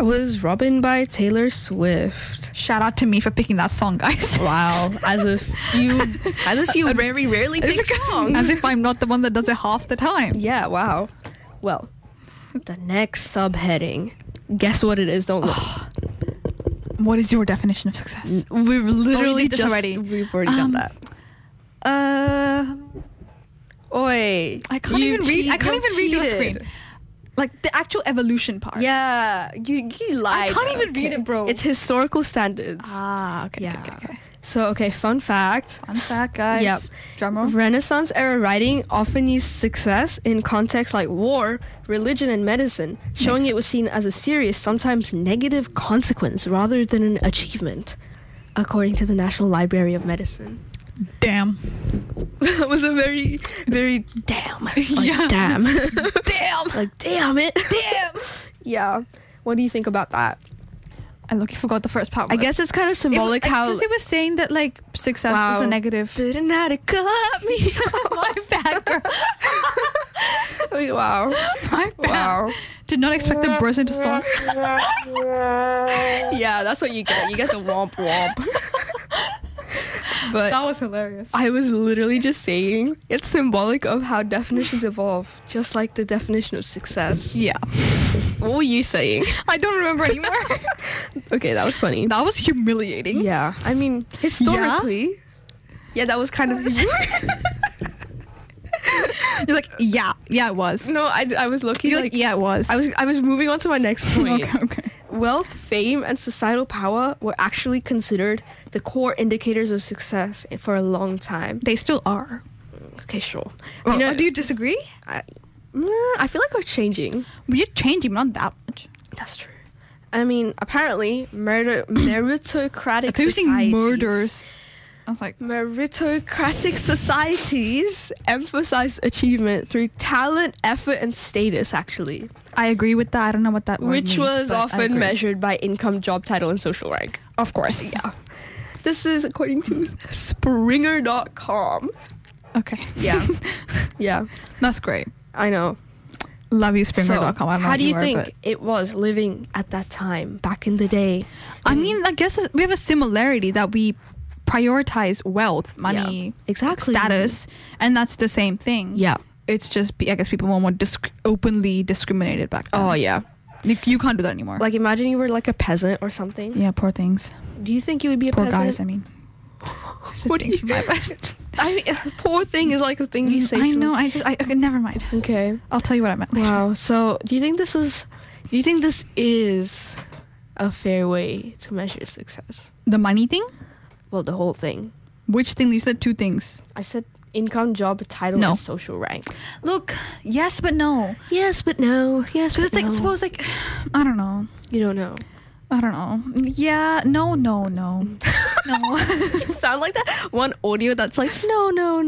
That was Robin by Taylor Swift. Shout out to me for picking that song, guys. Wow. As if you very rarely pick songs. As if I'm not the one that does it half the time. Yeah, wow. Well, the next subheading. Guess what it is, don't look. What is your definition of success? We've literally did this already. We've already done that. Oi. I can't even read your screen. Like the actual evolution part. Yeah, you lied. I can't even read it, bro. It's historical standards. Ah, okay, Yeah. okay. So, okay, fun fact. Fun fact, guys. Yep. Drum roll. Renaissance era writing often used success in contexts like war, religion, and medicine, showing it was seen as a serious, sometimes negative consequence rather than an achievement, according to the National Library of Medicine. Damn. That was a very, very damn. Like, Yeah. damn. Damn. Like, damn it. Damn. Yeah. What do you think about that? I look, you forgot the first part. I guess it's kind of symbolic how... Because it was saying that, like, success is a negative. Didn't have to cut me. My bad, girl. Wow. My bad. Wow. Did not expect to burst into song. Yeah, that's what you get. You get the womp womp. But That was hilarious. I was literally just saying it's symbolic of how definitions evolve, just like the definition of success. Yeah. What were you saying? I don't remember anymore. Okay, that was funny. That was humiliating. Yeah, I mean, historically, yeah, that was kind of... You're like, yeah, it was. No, I was looking You're like... yeah, it was. I was moving on to my next point. Okay. Wealth, fame, and societal power were actually considered the core indicators of success for a long time. They still are. Okay, sure. Well, do you disagree? I feel like we're changing. We're changing, not that much. That's true. I mean, apparently, meritocratic I thought you were saying societies... murders. I was like... Meritocratic societies emphasize achievement through talent, effort, and status, actually. I agree with that. I don't know what that word Which means, was but I often agree. measured by income, job title, and social rank. Of course. Yeah. This is according to Springer.com. Okay. Yeah. Yeah. That's great. I know. Love you, Springer.com. I don't know how who do you are, think but- it was living at that time, back in the day? I mean, I guess we have a similarity that we prioritize wealth, money, Yeah, exactly. status, and that's the same thing. Yeah. It's just, I guess people were more openly discriminated back then. Oh, yeah. You can't do that anymore. Like, imagine you were like a peasant or something. Yeah, poor things. Do you think you would be a Poor peasant? guys, I mean. What do you I mean, poor thing is like a thing you say I to know, okay, never mind. Okay. I'll tell you what I meant. Wow. So, do you think this is a fair way to measure success? The money thing? Well, the whole thing. Which thing? You said two things. I said income, job, title, No. and social rank. Look, yes, but no. Yes, but no. Yes, Because but it's like, no. suppose, like, I don't know. You don't know. I don't know. Yeah, no. No. You sound like that one audio that's like, no. You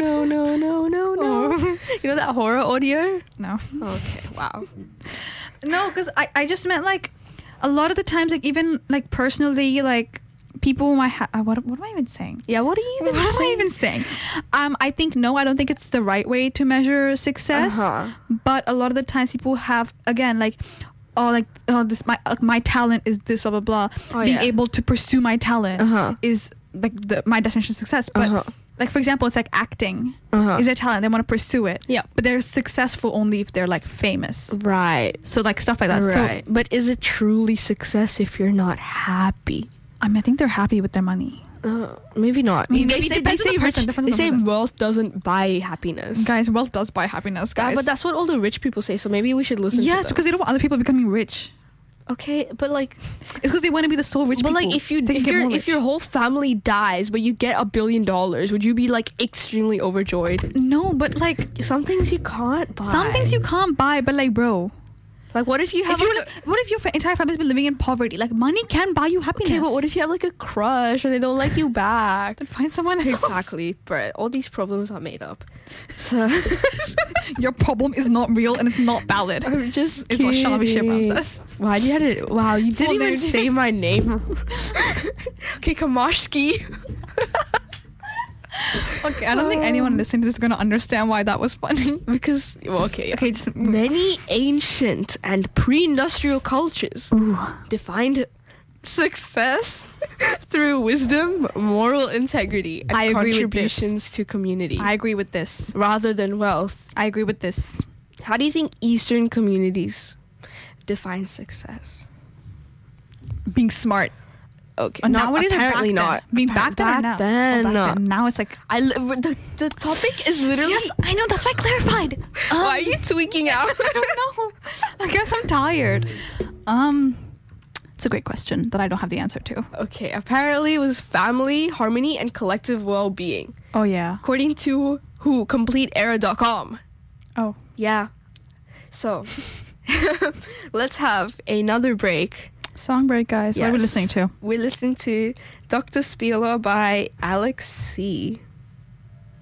know that horror audio? No. Okay, wow. No, because I just meant, like, a lot of the times, like, even, like, personally, like, people might have... what am I even saying? Yeah, what are you even What am I saying? even saying? I think, no, I don't think it's the right way to measure success. Uh-huh. But a lot of the times people have, again, like... this my talent is this, blah blah blah. Oh, Being yeah. able to pursue my talent Uh-huh. is like my definition of success. But Uh-huh. like, for example, it's like acting Uh-huh. is their talent. They want to pursue it. Yeah. But they're successful only if they're like famous. Right. So like stuff like that. Right. So But is it truly success if you're not happy? I think they're happy with their money. Maybe not. I mean, they maybe say, it depends on the person, depends on they the say person. wealth doesn't buy happiness. Guys, wealth does buy happiness, guys. But that's what all the rich people say, so maybe we should listen to yes, them. because they don't want other people becoming rich. Okay, but like... It's because they want to be the sole rich But people. like, if They can get more if rich. your whole family dies, but you get $1 billion, would you be like extremely overjoyed? No, but like... Some things you can't buy. Some things you can't buy, but like, bro... Like, what if you have... What if your entire family's been living in poverty? Like, money can buy you happiness. Okay, but what if you have like a crush and they don't like you back? Then find someone else. Exactly, but all these problems are made up. So Your problem is not real and it's not valid. I'm just Is what Shalavi kidding. Shibram says. Why do you have to? Wow, you didn't Full even name. say my name. Okay, Kamashki. Okay, I don't think anyone listening to this is going to understand why that was funny. Because, well, okay. Okay, just Many ancient and pre-industrial cultures defined success through wisdom, moral integrity, and I agree with contributions to community I agree with this. rather than wealth. I agree with this. How do you think Eastern communities define success? Being smart. Okay, Nowadays or apparently back not. then? Being back then or now? then. Oh, back then. Now it's like... The topic is literally. Yes, I know. That's why I clarified. Why are you tweaking out? I don't know. I guess I'm tired. It's a great question that I don't have the answer to. Okay, apparently it was family, harmony, and collective well-being. Oh, yeah. According to who? CompleteEra.com. Oh. Yeah. So, let's have another break. Song break, guys. What are we Yes. listening to? We're listening to Dr. Spieler by Alex C.